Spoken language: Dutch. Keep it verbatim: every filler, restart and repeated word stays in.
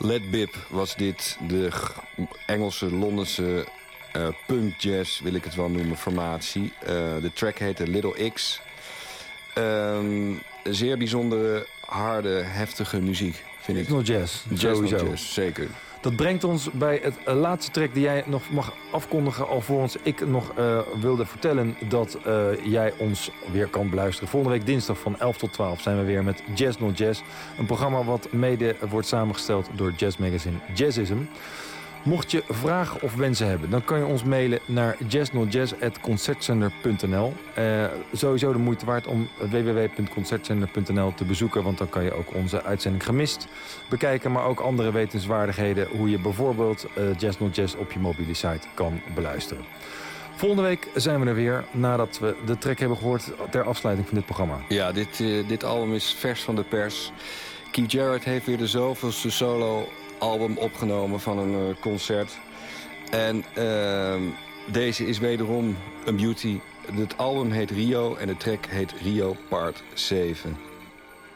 Led Bip was dit, de Engelse, Londense uh, punk jazz, wil ik het wel noemen, formatie. Uh, de track heette Little X. Um, zeer bijzondere, harde, heftige muziek, vind ik. Techno jazz, sowieso. Jazz, zeker. Dat brengt ons bij het uh, laatste track die jij nog mag afkondigen, alvorens ik nog uh, wilde vertellen dat uh, jij ons weer kan beluisteren. Volgende week dinsdag van elf tot twaalf zijn we weer met Jazz Not Jazz. Een programma wat mede wordt samengesteld door jazzmagazine Jazzism. Mocht je vragen of wensen hebben, dan kan je ons mailen naar jazznotjazz at concertzender punt n l. Uh, sowieso de moeite waard om w w w punt concertzender punt n l te bezoeken, want dan kan je ook onze uitzending Gemist bekijken, maar ook andere wetenswaardigheden, hoe je bijvoorbeeld uh, Jazz Not Jazz op je mobiele site kan beluisteren. Volgende week zijn we er weer, nadat we de track hebben gehoord ter afsluiting van dit programma. Ja, dit, uh, dit album is vers van de pers. Keith Jarrett heeft weer de zoveelste solo album opgenomen van een uh, concert. En uh, deze is wederom een beauty. Het album heet Rio en de track heet Rio Part zeven.